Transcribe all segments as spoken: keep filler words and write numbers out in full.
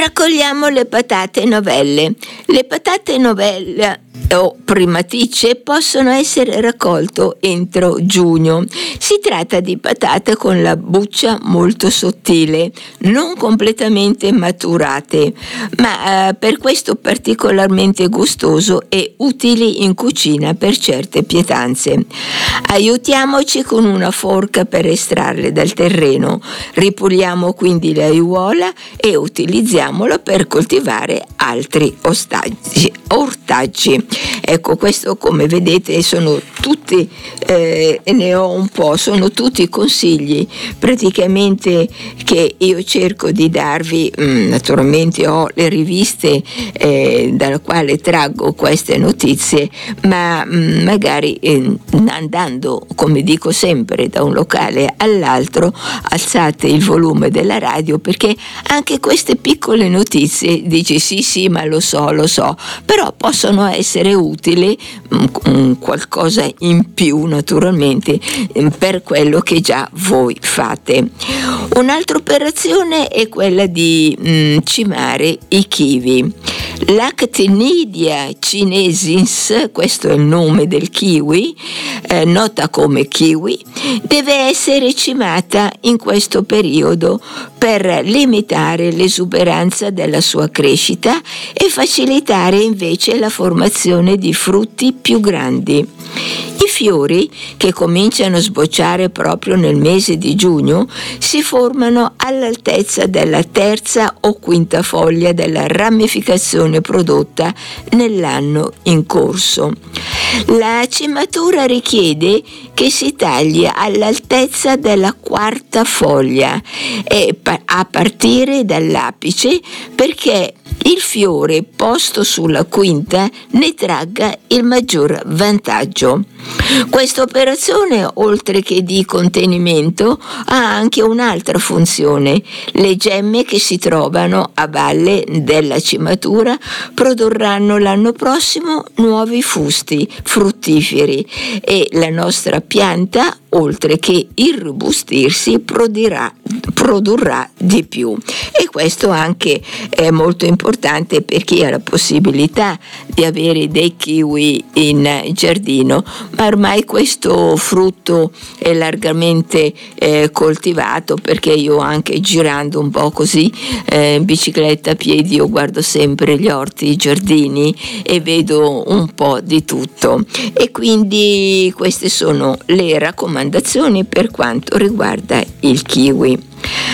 Raccogliamo le patate novelle. Le patate novelle o primaticce possono essere raccolte entro giugno. Si tratta di patate con la buccia molto sottile, non completamente maturate, ma eh, per questo particolarmente gustoso e utili in cucina per certe pietanze. Aiutiamoci con una forca per estrarle dal terreno. Ripuliamo quindi l'aiuola e utilizziamola per coltivare altri ostaggi, ortaggi. Ecco, questo, come vedete, sono tutti, eh, ne ho un po', sono tutti consigli praticamente che io cerco di darvi. Mm, naturalmente ho le riviste eh, dalla quale traggo queste notizie, ma mm, magari eh, andando, come dico sempre, da un locale all'altro, alzate il volume della radio, perché anche queste piccole notizie, dici sì sì ma lo so, lo so, però possono essere utili, mh, qualcosa in più naturalmente, mh, per quello che già voi fate. Un'altra operazione è quella di mh, cimare i kiwi. L'Actinidia chinesis, questo è il nome del kiwi, eh, nota come kiwi, deve essere cimata in questo periodo per limitare l'esuberanza della sua crescita e facilitare invece la formazione di frutti più grandi. I fiori, che cominciano a sbocciare proprio nel mese di giugno, si formano all'altezza della terza o quinta foglia della ramificazione prodotta nell'anno in corso. La cimatura richiede che si tagli all'altezza della quarta foglia e a partire dall'apice, perché il fiore posto sulla quinta ne tragga il maggior vantaggio. Questa operazione, oltre che di contenimento, ha anche un'altra funzione. Le gemme che si trovano a valle della cimatura produrranno l'anno prossimo nuovi fusti fruttiferi e la nostra pianta, oltre che irrobustirsi, produrrà, produrrà di più. E questo anche è molto importante per chi ha la possibilità di avere dei kiwi in giardino, ma ormai questo frutto è largamente eh, coltivato, perché io anche girando un po' così eh, in bicicletta a piedi, io guardo sempre gli orti, i giardini e vedo un po' di tutto, e quindi queste sono le raccomandazioni per quanto riguarda il kiwi.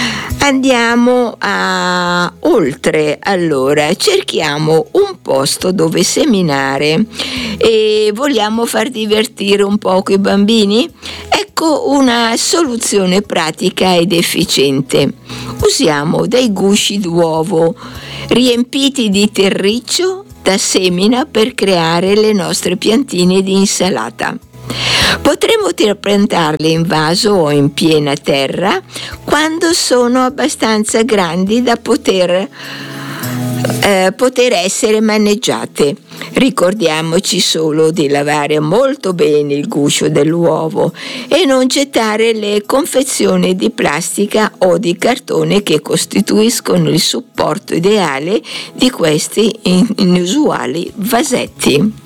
Andiamo a oltre, allora cerchiamo un posto dove seminare e vogliamo far divertire un poco i bambini? Ecco una soluzione pratica ed efficiente. Usiamo dei gusci d'uovo riempiti di terriccio da semina per creare le nostre piantine di insalata. Potremo piantarle in vaso o in piena terra quando sono abbastanza grandi da poter, eh, poter essere maneggiate. Ricordiamoci solo di lavare molto bene il guscio dell'uovo e non gettare le confezioni di plastica o di cartone che costituiscono il supporto ideale di questi inusuali vasetti.